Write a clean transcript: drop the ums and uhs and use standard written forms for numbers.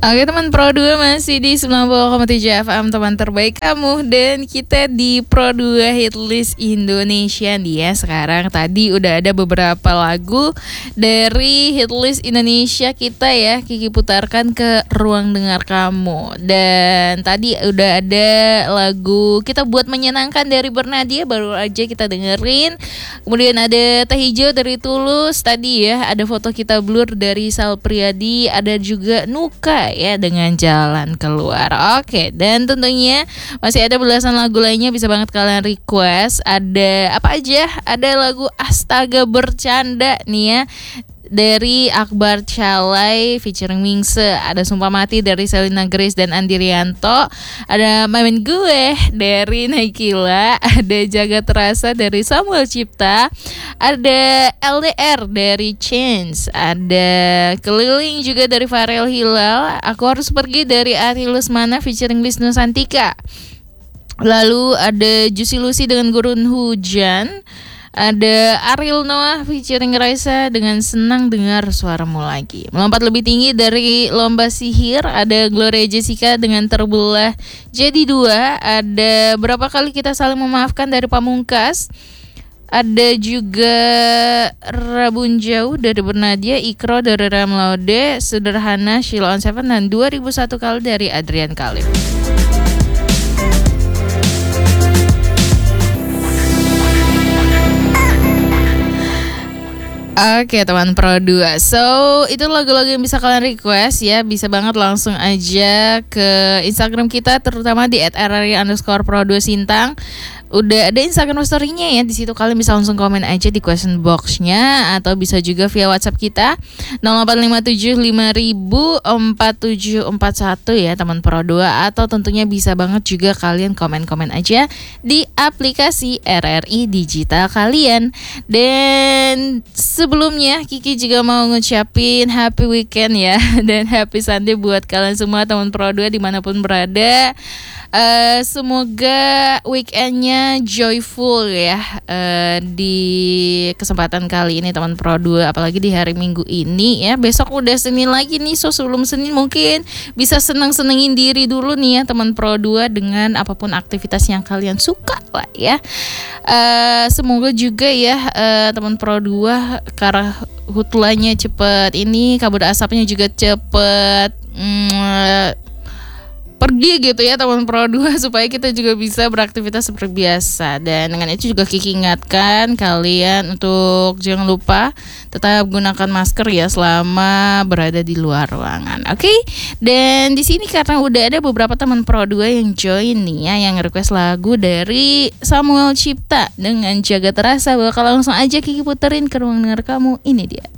Oke teman Pro 2 masih di 90,7 FM teman terbaik kamu. Dan kita di Pro 2 Hitlist Indonesia nih ya. Sekarang tadi udah ada beberapa lagu dari Hitlist Indonesia kita ya Kiki putarkan ke ruang dengar kamu. Dan tadi udah ada lagu Kita Buat Menyenangkan dari Bernadia, baru aja kita dengerin. Kemudian ada Teh Hijau dari Tulus. Tadi ya ada Foto Kita Blur dari Sal Priadi. Ada juga Nuka ya dengan Jalan Keluar. Oke, dan tentunya masih ada belasan lagu lainnya, bisa banget kalian request. Ada apa aja? Ada lagu Astaga Bercanda nih ya dari Akbar Calai featuring Mingse. Ada Sumpah Mati dari Selina Grace dan Andi Rianto. Ada Main Gue dari Naikila. Ada Jaga Terasa dari Samuel Cipta. Ada LDR dari Chance. Ada Keliling juga dari Farel Hilal. Aku Harus Pergi dari Ari Lusmana featuring Wisnu Santika. Lalu ada Juicy Lucy dengan Gurun Hujan. Ada Ariel Noah featuring Raisa dengan Senang Dengar Suaramu Lagi. Melompat Lebih Tinggi dari Lomba Sihir. Ada Gloria Jessica dengan Terbelah Jadi Dua. Ada Berapa Kali Kita Saling Memaafkan dari Pamungkas. Ada juga Rabun Jauh dari Bernadia, Ikro dari Ram Laude, Sederhana Sheila on Seven, dan 2001 Kali dari Adrian Khalif. Oke teman Pro 2. So itu lagu-lagu yang bisa kalian request ya. Bisa banget langsung aja ke Instagram kita, terutama di @rri_pro2sintang. Udah ada Instagram story-nya ya. Di situ kalian bisa langsung komen aja di question box-nya, atau bisa juga via WhatsApp kita 0857504741 ya teman Pro 2. Atau tentunya bisa banget juga kalian komen-komen aja di aplikasi RRI Digital kalian. Dan sebelumnya Kiki juga mau ngucapin happy weekend ya dan happy Sunday buat kalian semua teman Pro 2 dimanapun berada. Semoga weekendnya joyful ya di kesempatan kali ini teman Pro 2, apalagi di hari Minggu ini ya. Besok udah Senin lagi nih, so sebelum Senin mungkin bisa seneng-senengin diri dulu nih ya teman Pro 2 dengan apapun aktivitas yang kalian suka lah ya. Semoga juga ya teman Pro 2 karhutlanya cepet ini, kabut asapnya juga cepet pergi gitu ya teman Pro 2, supaya kita juga bisa beraktivitas seperti biasa. Dan dengan itu juga Kiki ingatkan kalian untuk jangan lupa tetap gunakan masker ya selama berada di luar ruangan. Oke? Dan di sini karena udah ada beberapa teman Pro 2 yang join nih ya, yang request lagu dari Samuel Cipta dengan Jaga Terasa, bakal langsung aja Kiki puterin ke ruang dengar kamu. Ini dia.